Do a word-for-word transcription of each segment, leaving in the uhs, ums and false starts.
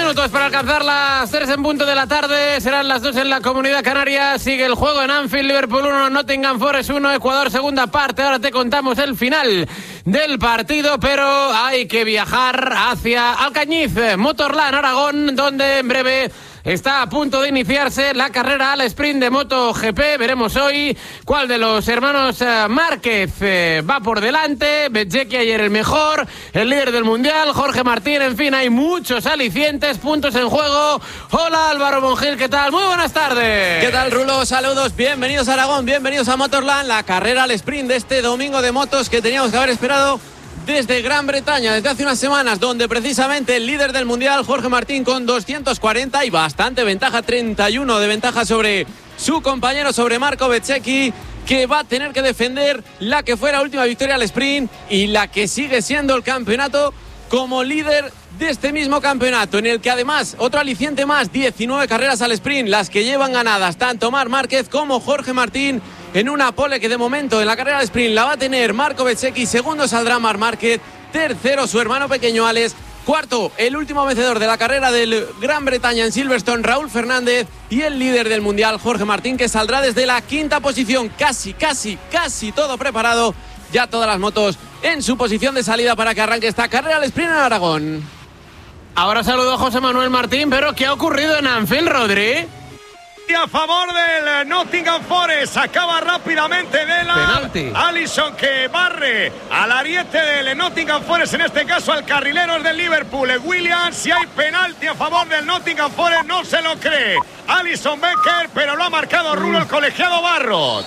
minutos para alcanzar las tres en punto de la tarde. Serán las dos en la Comunidad Canaria. Sigue el juego en Anfield. Liverpool uno, Nottingham Forest uno, Ecuador segunda parte. Ahora te contamos el final del partido, pero hay que viajar hacia Alcañiz, Motorland, Aragón, donde en breve está a punto de iniciarse la carrera al sprint de MotoGP. Veremos hoy cuál de los hermanos Márquez eh, va por delante. Bezzecchi ayer el mejor, el líder del mundial, Jorge Martín. En fin, hay muchos alicientes, puntos en juego. Hola Álvaro Monjil, ¿qué tal? Muy buenas tardes. ¿Qué tal, Rulo? Saludos, bienvenidos a Aragón, bienvenidos a Motorland, la carrera al sprint de este domingo de motos que teníamos que haber esperado desde Gran Bretaña, desde hace unas semanas, donde precisamente el líder del mundial, Jorge Martín, con doscientos cuarenta y bastante ventaja, treinta y uno de ventaja sobre su compañero, sobre Marco Bezzecchi, que va a tener que defender la que fue la última victoria al sprint y la que sigue siendo el campeonato como líder de este mismo campeonato, en el que además, otro aliciente más, diecinueve carreras al sprint, las que llevan ganadas tanto Marc Márquez como Jorge Martín, en una pole que de momento en la carrera de sprint la va a tener Marco Bezzecchi, segundo saldrá Marc Márquez, tercero su hermano pequeño Alex, cuarto el último vencedor de la carrera del Gran Bretaña en Silverstone, Raúl Fernández, y el líder del mundial, Jorge Martín, que saldrá desde la quinta posición, casi, casi, casi todo preparado, ya todas las motos en su posición de salida para que arranque esta carrera al sprint en Aragón. Ahora saludo a José Manuel Martín, pero ¿qué ha ocurrido en Anfield, Rodri? A favor del Nottingham Forest, acaba rápidamente de la penalti. Alisson, que barre al ariete del Nottingham Forest, en este caso al carrilero del Liverpool, Williams. Si hay penalti a favor del Nottingham Forest, no se lo cree Alisson Becker, pero lo ha marcado Rulo, el colegiado Barros.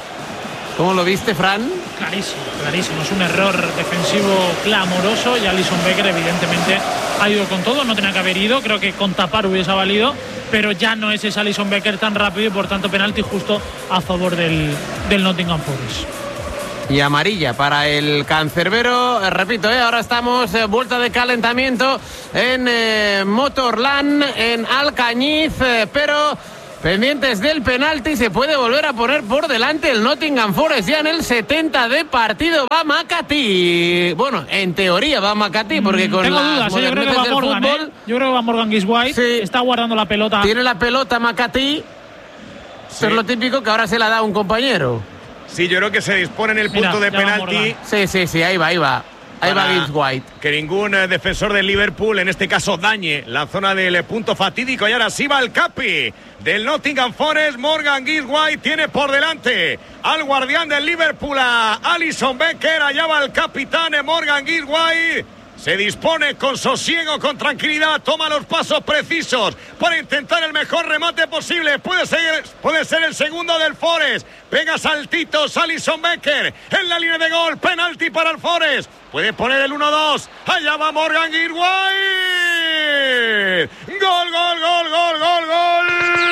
¿Cómo lo viste, Fran? Clarísimo, clarísimo. Es un error defensivo clamoroso y Alisson Becker evidentemente ha ido con todo. No tenía que haber ido, creo que con tapar hubiese valido, pero ya no es ese Alisson Becker tan rápido y por tanto penalti justo a favor del, del Nottingham Forest. Y amarilla para el cancerbero. Eh, repito, eh, ahora estamos eh, vuelta de calentamiento en eh, Motorland, en Alcañiz, eh, pero pendientes del penalti. Se puede volver a poner por delante el Nottingham Forest. Ya en el setenta de partido va McAtee. Bueno, en teoría va McAtee, porque con Tengo las dudas, ¿eh? Yo creo que va del Morgan, fútbol, ¿eh? Yo creo que va Morgan Giswhite. Sí. Está guardando la pelota. Tiene la pelota McAtee. Esto Sí. es lo típico, que ahora se la da a un compañero. Sí, yo creo que se dispone en el Mira, punto de ya va penalti. Morgan. Sí, sí, sí, ahí va, ahí va. Ahí va Giswhite. Que ningún eh, defensor del Liverpool, en este caso, dañe la zona del eh, punto fatídico. Y ahora sí va el capi del Nottingham Forest. Morgan Giswhite tiene por delante al guardián del Liverpool, a Alisson Becker. Allá va el capitán eh, Morgan Giswhite. Se dispone con sosiego, con tranquilidad, toma los pasos precisos para intentar el mejor remate posible. Puede ser, puede ser el segundo del Forest. Pega saltitos Alisson Becker en la línea de gol. Penalti para el Forest. Puede poner el uno dos. Allá va Morgan Giswhite. Gol, gol, gol, gol, gol, gol.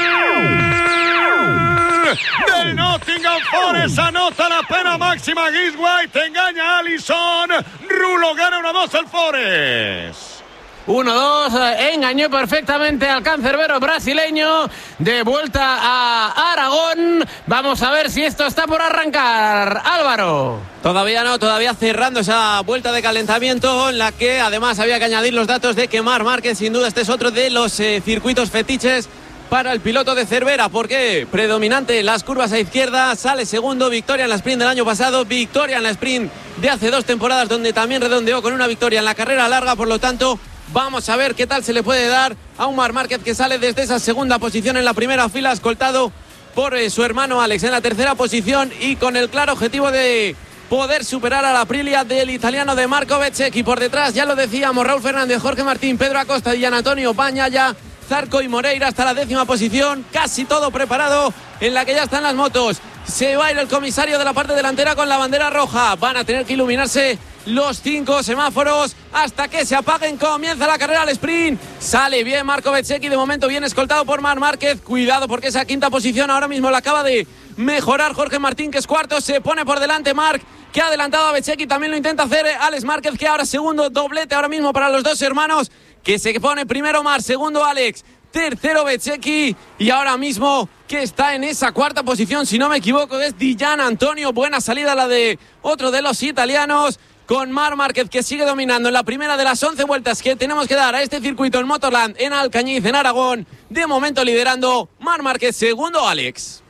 Del Nottingham Forest, anota la pena máxima Giswhite, engaña a Alisson. Rulo gana uno dos el Forest. uno dos, engañó perfectamente al cancerbero brasileño. De vuelta a Aragón. Vamos a ver si esto está por arrancar, Álvaro. Todavía no, todavía cerrando esa vuelta de calentamiento, en la que además había que añadir los datos de que Marc Márquez, sin duda este es otro de los eh, circuitos fetiches para el piloto de Cervera, porque predominante las curvas a izquierda, sale segundo, victoria en la sprint del año pasado, victoria en la sprint de hace dos temporadas, donde también redondeó con una victoria en la carrera larga. Por lo tanto, vamos a ver qué tal se le puede dar a un Marc Márquez que sale desde esa segunda posición en la primera fila, escoltado por eh, su hermano Alex en la tercera posición, y con el claro objetivo de poder superar a la Aprilia del italiano de Marco Bezzecchi. Por detrás, ya lo decíamos, Raúl Fernández, Jorge Martín, Pedro Acosta, Gian Antonio Bañaya, Zarco y Moreira hasta la décima posición, casi todo preparado, en la que ya están las motos. Se va a ir el comisario de la parte delantera con la bandera roja. Van a tener que iluminarse los cinco semáforos hasta que se apaguen. Comienza la carrera al sprint. Sale bien Marco Bezzecchi, de momento bien escoltado por Marc Márquez. Cuidado, porque esa quinta posición ahora mismo la acaba de mejorar Jorge Martín, que es cuarto. Se pone por delante Marc, que ha adelantado a Bezzecchi. También lo intenta hacer Alex Márquez, que ahora segundo, doblete ahora mismo para los dos hermanos, que se pone primero Marc, segundo Alex, tercero Bezzecchi, y ahora mismo que está en esa cuarta posición, si no me equivoco, es Gian Antonio. Buena salida la de otro de los italianos, con Marc Márquez, que sigue dominando en la primera de las once vueltas que tenemos que dar a este circuito en Motorland, en Alcañiz, en Aragón. De momento liderando Marc Márquez, segundo Alex.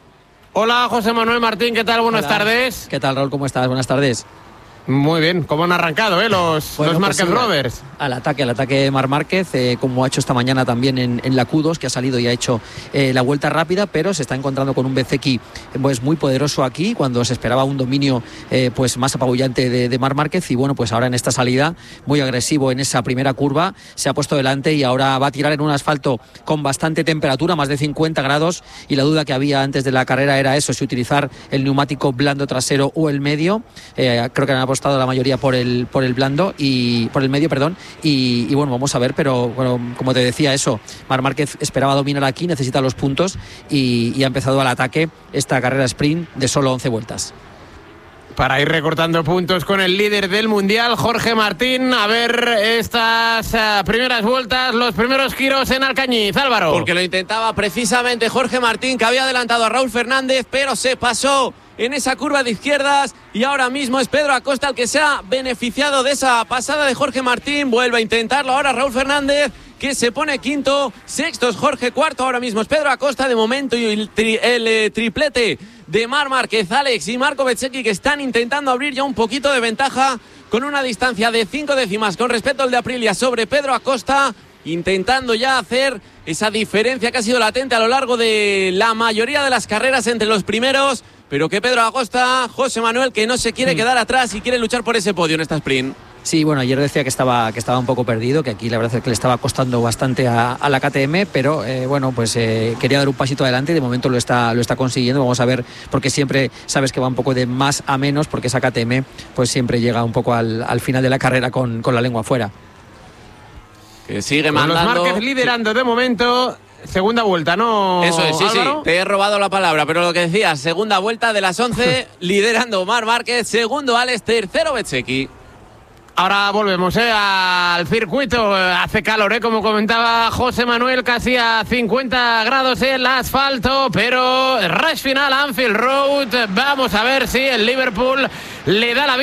Hola, José Manuel Martín, ¿qué tal? Buenas Hola. tardes. ¿Qué tal, Raúl? ¿Cómo estás? Buenas tardes. Muy bien, ¿cómo han arrancado eh, los, Bueno, los pues Márquez sí, Brothers? Al ataque, al ataque de Marc Márquez, eh, como ha hecho esta mañana también en, en la Q dos, que ha salido y ha hecho eh, la vuelta rápida, pero se está encontrando con un Bezzecchi pues, muy poderoso aquí, cuando se esperaba un dominio eh, pues más apabullante de, de Marc Márquez, y bueno, pues ahora en esta salida, muy agresivo en esa primera curva, se ha puesto delante y ahora va a tirar en un asfalto con bastante temperatura, más de cincuenta grados, y la duda que había antes de la carrera era eso, si utilizar el neumático blando trasero o el medio. Eh, creo que han apostado la mayoría por el por el blando y por el medio, perdón, y, y bueno, vamos a ver, pero bueno, como te decía eso, Marc Márquez esperaba dominar aquí, necesita los puntos y, y ha empezado al ataque esta carrera sprint de solo once vueltas. Para ir recortando puntos con el líder del Mundial, Jorge Martín. A ver estas uh, primeras vueltas, los primeros giros en Alcañiz, Álvaro. Porque lo intentaba precisamente Jorge Martín, que había adelantado a Raúl Fernández, pero se pasó en esa curva de izquierdas y ahora mismo es Pedro Acosta el que se ha beneficiado de esa pasada de Jorge Martín. Vuelve a intentarlo ahora Raúl Fernández, que se pone quinto, sexto es Jorge, cuarto ahora mismo es Pedro Acosta de momento, y el, tri, el eh, triplete de Marc Márquez, Alex y Marco Bezzecchi, que están intentando abrir ya un poquito de ventaja con una distancia de cinco décimas con respecto al de Aprilia sobre Pedro Acosta, intentando ya hacer esa diferencia que ha sido latente a lo largo de la mayoría de las carreras entre los primeros, pero que Pedro Acosta, José Manuel, que no se quiere quedar atrás y quiere luchar por ese podio en esta sprint. Sí, bueno, ayer decía que estaba, que estaba un poco perdido, que aquí la verdad es que le estaba costando bastante a, a la K T M, pero eh, bueno, pues eh, quería dar un pasito adelante y de momento lo está, lo está consiguiendo. Vamos a ver, porque siempre sabes que va un poco de más a menos, porque esa K T M pues siempre llega un poco al, al final de la carrera con, con la lengua afuera. Que sigue Con mandando. los Márquez liderando de momento. Segunda vuelta, ¿no? Eso es, sí, Álvaro? sí, te he robado la palabra, pero lo que decías, segunda vuelta de las once, liderando Marc Márquez, segundo Alex, tercero Bezzecchi. Ahora volvemos ¿eh? al circuito. Hace calor, ¿eh? Como comentaba José Manuel, casi a cincuenta grados en el asfalto, pero rush final Anfield Road. Vamos a ver si el Liverpool le da la